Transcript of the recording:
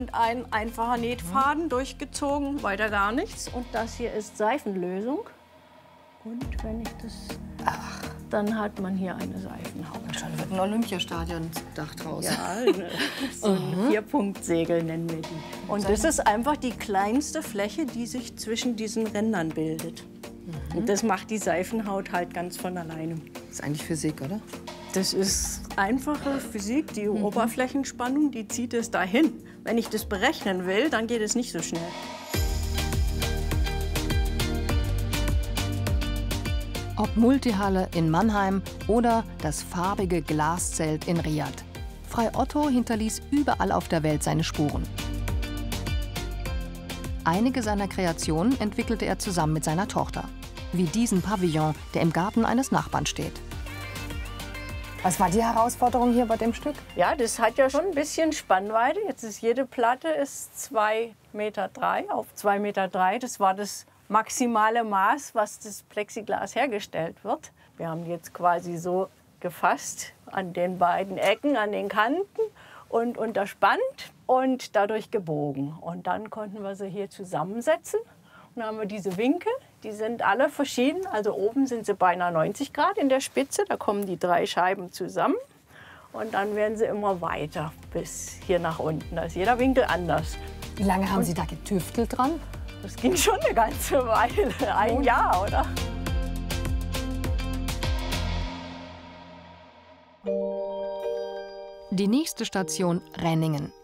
Und ein einfacher Nähtfaden durchgezogen, weiter gar nichts. Und das hier ist Seifenlösung. Und wenn ich das... Dann hat man hier eine Seifenhaut. Schon wird ein Olympiastadion-Dach draus. Ja, so ein Vierpunktsegel nennen wir die. Und das ist einfach die kleinste Fläche, die sich zwischen diesen Rändern bildet. Und das macht die Seifenhaut halt ganz von alleine. Das ist eigentlich Physik, oder? Das ist einfache Physik. Die Oberflächenspannung, die zieht es dahin. Wenn ich das berechnen will, dann geht es nicht so schnell. Ob Multihalle in Mannheim oder das farbige Glaszelt in Riad. Frei Otto hinterließ überall auf der Welt seine Spuren. Einige seiner Kreationen entwickelte er zusammen mit seiner Tochter. Wie diesen Pavillon, der im Garten eines Nachbarn steht. Was war die Herausforderung hier bei dem Stück? Ja, das hat ja schon ein bisschen Spannweite. Jetzt ist jede Platte ist 2,3 Meter auf 2,3 Meter. Das war das maximale Maß, was das Plexiglas hergestellt wird. Wir haben jetzt quasi so gefasst an den beiden Ecken, an den Kanten und unterspannt und dadurch gebogen. Und dann konnten wir sie hier zusammensetzen. Und dann haben wir diese Winkel, die sind alle verschieden. Also oben sind sie beinahe 90 Grad in der Spitze, da kommen die 3 Scheiben zusammen. Und dann werden sie immer weiter bis hier nach unten. Da ist jeder Winkel anders. Wie lange haben Sie da getüftelt dran? Das ging schon eine ganze Weile, ein Jahr, oder? Die nächste Station Renningen.